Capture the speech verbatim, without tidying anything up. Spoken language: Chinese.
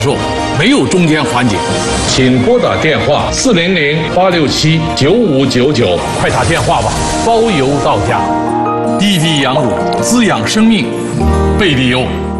受，没有中间环节。 请拨打电话四零零八六七九五九九， 快打电话吧，包邮到家。地地羊乳滋养生命，贝利优。